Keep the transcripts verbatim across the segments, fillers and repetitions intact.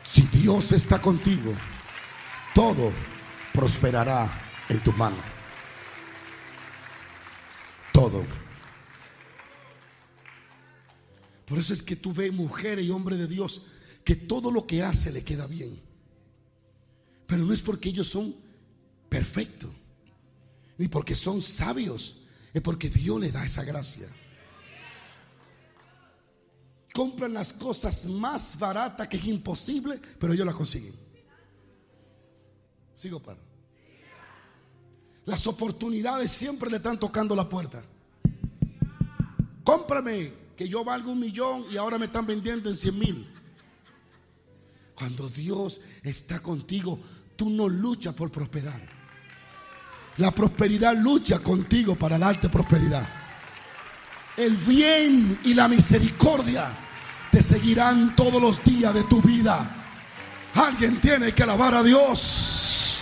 Si Dios está contigo, todo prosperará en tu mano. Todo. Por eso es que tú ves mujeres y hombres de Dios que todo lo que hace le queda bien. Pero no es porque ellos son perfectos, ni porque son sabios, es porque Dios les da esa gracia. Compran las cosas más baratas que es imposible, pero ellos las consiguen. Sigo, paro. Las oportunidades siempre le están tocando la puerta. Cómprame, que yo valgo un millón y ahora me están vendiendo en cien mil. Cuando Dios está contigo, tú no luchas por prosperar. La prosperidad lucha contigo para darte prosperidad. El bien y la misericordia te seguirán todos los días de tu vida. Alguien tiene que alabar a Dios.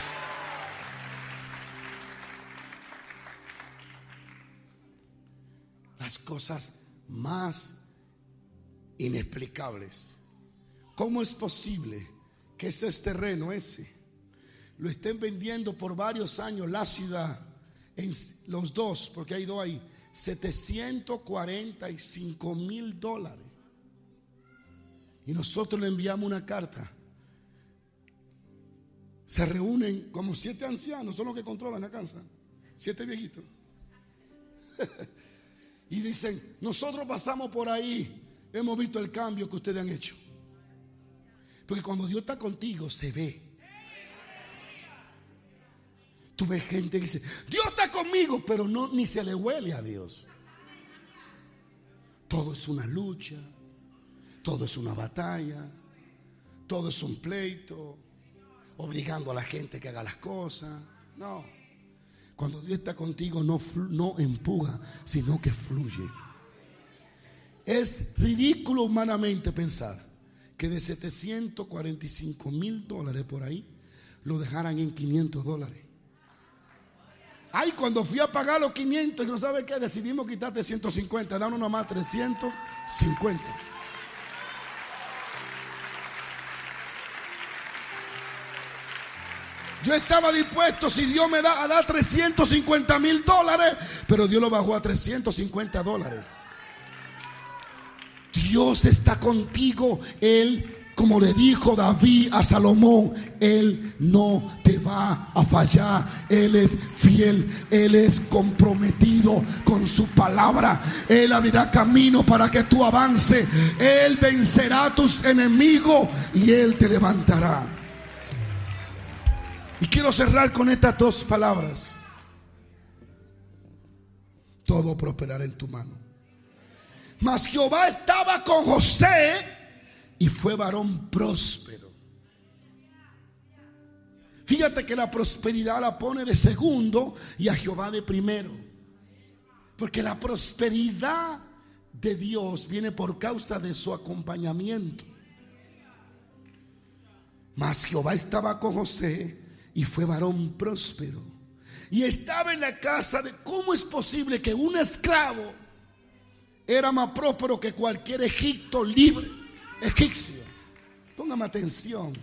Las cosas más inexplicables. ¿Cómo es posible que ese terreno ese lo estén vendiendo por varios años la ciudad, en los dos, porque hay dos ahí, setecientos cuarenta y cinco mil dólares? Y nosotros le enviamos una carta. Se reúnen como siete ancianos, son los que controlan la casa, siete viejitos. Y dicen: nosotros pasamos por ahí, hemos visto el cambio que ustedes han hecho. Porque cuando Dios está contigo se ve. Tú ves gente que dice: Dios está conmigo, pero no, ni se le huele a Dios. Todo es una lucha, todo es una batalla, todo es un pleito, obligando a la gente que haga las cosas. No, cuando Dios está contigo no, no empuja, sino que fluye. Es ridículo humanamente pensar que de setecientos cuarenta y cinco mil dólares por ahí lo dejaran en quinientos dólares. Ay, cuando fui a pagar los quinientos, y no sabe qué, decidimos quitarte ciento cincuenta, danos nomás trescientos cincuenta. Yo estaba dispuesto, si Dios me da, a dar trescientos cincuenta mil dólares, pero Dios lo bajó a trescientos cincuenta dólares. Dios está contigo. Él, como le dijo David a Salomón, Él no te va a fallar. Él es fiel, Él es comprometido con su palabra. Él abrirá camino para que tú avances. Él vencerá a tus enemigos y Él te levantará. Y quiero cerrar con estas dos palabras: todo prosperará en tu mano. Mas Jehová estaba con José y fue varón próspero. Fíjate que la prosperidad la pone de segundo y a Jehová de primero. Porque la prosperidad de Dios viene por causa de su acompañamiento. Mas Jehová estaba con José y fue varón próspero. Y estaba en la casa de... ¿Cómo es posible que un esclavo era más próspero que cualquier Egipto libre, egipcio? Póngame atención.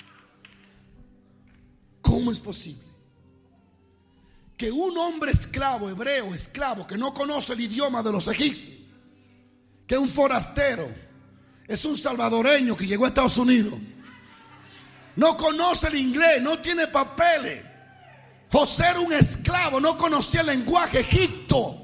¿Cómo es posible que un hombre esclavo, hebreo, esclavo, que no conoce el idioma de los egipcios, que es un forastero, es un salvadoreño que llegó a Estados Unidos, no conoce el inglés, no tiene papeles? José era un esclavo, no conocía el lenguaje egipto,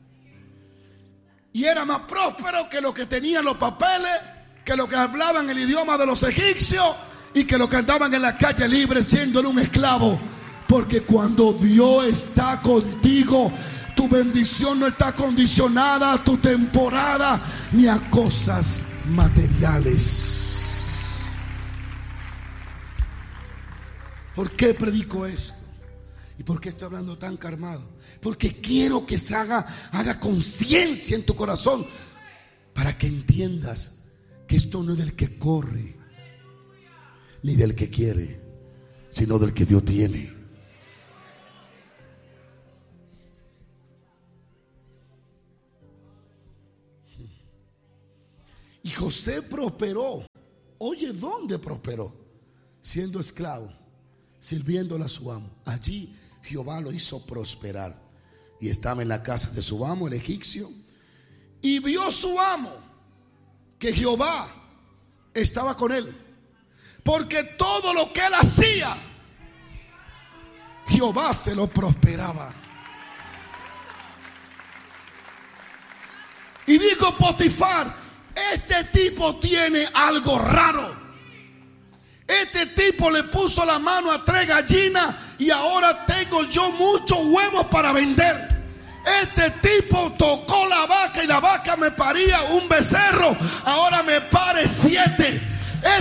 y era más próspero que los que tenían los papeles, que los que hablaban el idioma de los egipcios y que los que andaban en la calle libre siendo un esclavo. Porque cuando Dios está contigo, tu bendición no está condicionada a tu temporada ni a cosas materiales. ¿Por qué predico esto? ¿Y por qué estoy hablando tan calmado? Porque quiero que se haga, haga conciencia en tu corazón, para que entiendas que esto no es del que corre ni del que quiere, sino del que Dios tiene. Y José prosperó Oye, ¿dónde prosperó? Siendo esclavo, sirviéndole a su amo. Allí Jehová lo hizo prosperar. Y estaba en la casa de su amo, el egipcio. Y vio su amo que Jehová estaba con él, porque todo lo que él hacía, Jehová se lo prosperaba. Y dijo Potifar: este tipo tiene algo raro. Este tipo le puso la mano a tres gallinas y ahora tengo yo muchos huevos para vender. Este tipo tocó la vaca y la vaca me paría un becerro, ahora me pare siete.